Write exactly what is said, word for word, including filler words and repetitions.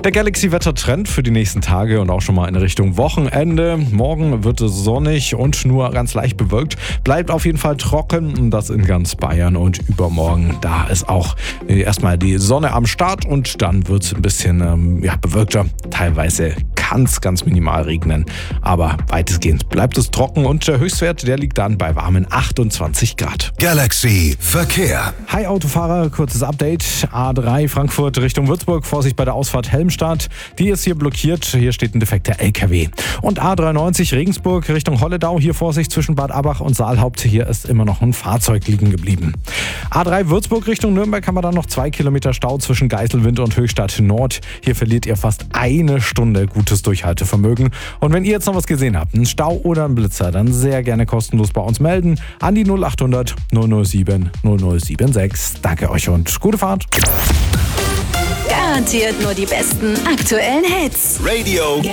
Der Galaxy-Wettertrend für die nächsten Tage und auch schon mal in Richtung Wochenende. Morgen wird es sonnig und nur ganz leicht bewölkt. Bleibt auf jeden Fall trocken und das in ganz Bayern. Und übermorgen, da ist auch erstmal die Sonne am Start und dann wird es ein bisschen ähm, ja, bewölkter. Teilweise kann es ganz minimal regnen, aber weitestgehend bleibt es trocken und der Höchstwert, der liegt dann bei warmen achtundzwanzig Grad. Galaxy Verkehr. Hi Autofahrer, kurzes Update. A drei Frankfurt Richtung Würzburg, Vorsicht bei der Ausfahrt Helmstadt. Die ist hier blockiert, hier steht ein defekter L K W. Und A dreiundneunzig Regensburg Richtung Holledau, hier Vorsicht zwischen Bad Abach und Saalhaupt. Hier ist immer noch ein Fahrzeug liegen geblieben. A drei Würzburg Richtung Nürnberg haben wir dann noch zwei Kilometer Stau zwischen Geiselwind und Höchstadt Nord. Hier verliert ihr fast eine Stunde gutes Durchhaltevermögen. Und wenn ihr jetzt noch was gesehen habt, einen Stau oder einen Blitzer, dann sehr gerne kostenlos bei uns melden an die null acht hundert null null sieben null null sieben sechs. Danke euch und gute Fahrt. Garantiert nur die besten aktuellen Hits. Radio